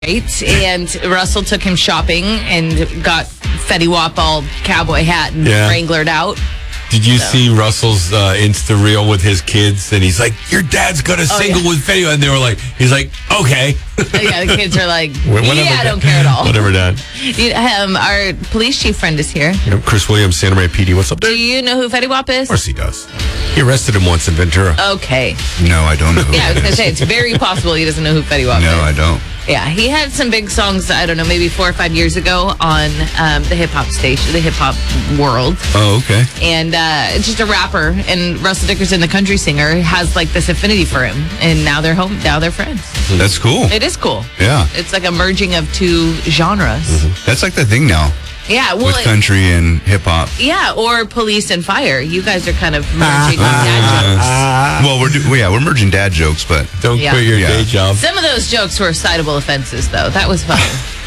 Right, and Russell took him shopping and got Fetty Wap all cowboy hat and wranglered out. Did you see Russell's Insta reel with his kids? And he's like, "Your dad's got a single with Fetty Wap," and they were like, "He's like, okay." Yeah, the kids are like, I don't care at all. Whatever, Dad. Our police chief friend is here. Yep, Chris Williams, Santa Maria PD. What's up, dude? Do you know who Fetty Wap is? Of course he does. He arrested him once in Ventura. Okay. No, I don't know who. Yeah, I was going to say, it's very possible he doesn't know who Fetty Wap is. No, I don't. Yeah, he had some big songs, I don't know, maybe 4 or 5 years ago on the hip-hop station, the hip-hop world. Oh, okay. And it's just a rapper, and Russell Dickerson, the country singer, has like this affinity for him. And now they're now they're friends. That's cool. It is cool. Yeah. It's like a merging of two genres. Mm-hmm. That's like the thing now. Yeah, well, with country and hip hop. Yeah, or police and fire. You guys are kind of merging dad jokes. Well, we're merging dad jokes, but don't quit your day job. Some of those jokes were citable offenses, though. That was fun.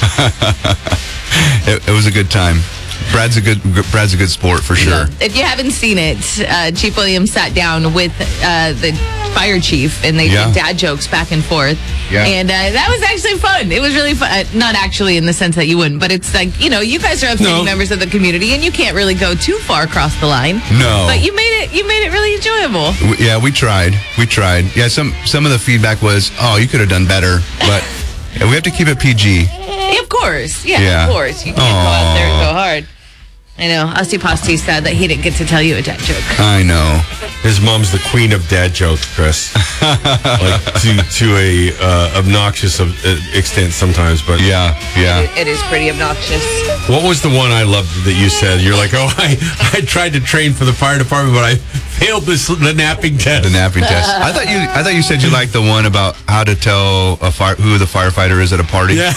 it was a good time. Brad's a good sport for sure. If you haven't seen it, Chief Williams sat down with the fire chief, and they did dad jokes back and forth. Yeah. And that was actually fun. It was really fun. Not actually in the sense that you wouldn't, but it's like, you guys are upstanding members of the community, and you can't really go too far across the line. No. But you made it really enjoyable. Yeah, we tried. Yeah, some of the feedback was, oh, you could have done better, but we have to keep it PG. Of course. Yeah, of course. You can't go out there and go hard. I know. Asti Posti said that he didn't get to tell you a dad joke. I know. His mom's the queen of dad jokes, Chris. Like to a obnoxious extent sometimes, but yeah. It is pretty obnoxious. What was the one I loved that you said? You're like, oh, I tried to train for the fire department, but I failed the napping test. The napping test. I thought you said you liked the one about how to tell who the firefighter is at a party. Yeah.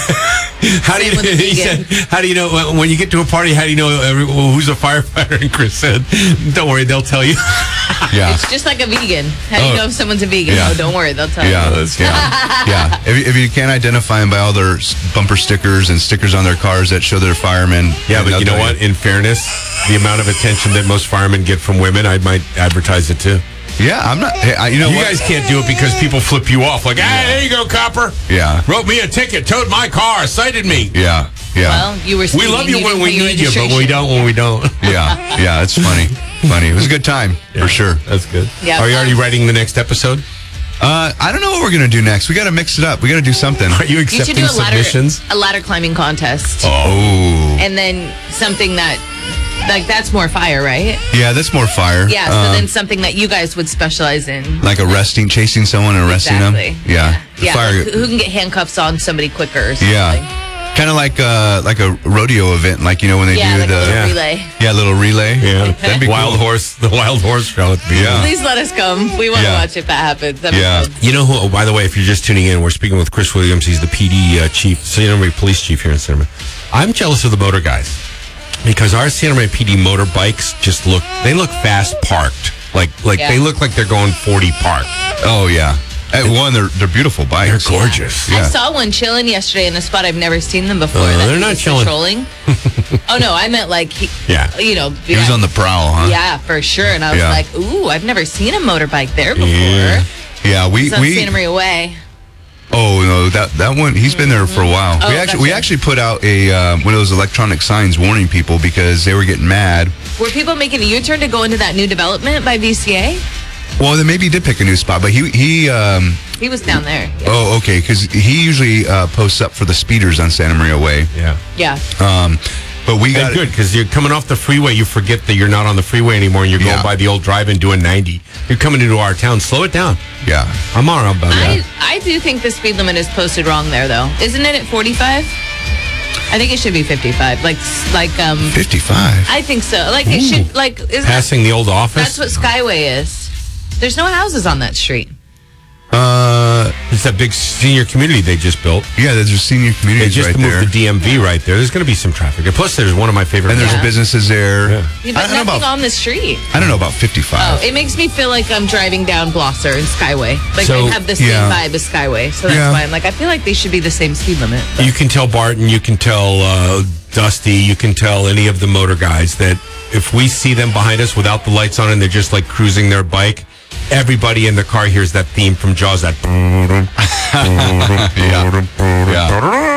He said, how do you know when you get to a party? How do you know who's a firefighter? And Chris said, "Don't worry, they'll tell you." Yeah. It's just like a vegan. How do you know if someone's a vegan? Yeah. Oh, don't worry, they'll tell you. Yeah. If you can't identify them by all their bumper stickers and stickers on their cars that show they're firemen. Yeah, but you know what? In fairness, the amount of attention that most firemen get from women, I might advertise it too. Yeah, I'm not. You guys can't do it because people flip you off. Like, hey, there you go, copper. Yeah. Wrote me a ticket, towed my car, cited me. Yeah. Well, you were. We love you when we need you, but we don't when we don't. Yeah. It's funny. It was a good time for sure. That's good. Yeah. Are you already writing the next episode? I don't know what we're gonna do next. We got to mix it up. We got to do something. Are you accepting submissions? A ladder climbing contest. Oh. And then something that. Like, that's more fire, right? Yeah, that's more fire. Yeah, so then something that you guys would specialize in. Like chasing someone and arresting them. Yeah. Fire. Like who can get handcuffs on somebody quicker or something. Yeah. Kind of like a rodeo event, like, when they do like the... a little relay. Yeah, little relay. Yeah. That'd be the cool. wild horse show at the beginning. Please let us come. We want to watch if that happens. You know who, by the way, if you're just tuning in, we're speaking with Chris Williams. He's the PD chief, Santa Maria police chief here in Santa Maria. I'm jealous of the motor guys. Because our Santa Maria PD motorbikes just look fast parked. Like they look like they're going 40 parked. Oh, yeah. They're beautiful bikes. They're gorgeous. I saw one chilling yesterday in a spot I've never seen them before. They're not chilling. Patrolling. Oh, no, I meant like, he was on the prowl, huh? Yeah, for sure. And I was like, ooh, I've never seen a motorbike there before. Yeah, it's on Santa Maria Way. Oh no, that one, he's been there for a while. We actually put out one of those electronic signs warning people because they were getting mad. Were people making a U-turn to go into that new development by VCA? Well, then maybe he did pick a new spot, but he was down there. Yeah. Oh, okay, because he usually posts up for the speeders on Santa Maria Way. Yeah. But we got good because you're coming off the freeway. You forget that you're not on the freeway anymore, and you're going by the old drive-in doing 90. You're coming into our town. Slow it down. Yeah, I'm all right about that. I do think the speed limit is posted wrong there, though. Isn't it at 45? I think it should be 55. Like 55. I think so. Like it should passing the old office. That's what Skyway is. There's no houses on that street. It's that big senior community they just built. Yeah, there's a senior community right there. They just moved the DMV right there. There's going to be some traffic. And plus, there's one of my favorite. And there's businesses there. Yeah, but nothing on the street. I don't know about 55. Oh, it makes me feel like I'm driving down Blosser and Skyway. Like they have the same vibe as Skyway. So that's why I'm like, I feel like they should be the same speed limit. But. You can tell Barton, you can tell Dusty, you can tell any of the motor guys that if we see them behind us without the lights on and they're just like cruising their bike, everybody in the car hears that theme from Jaws. That yeah.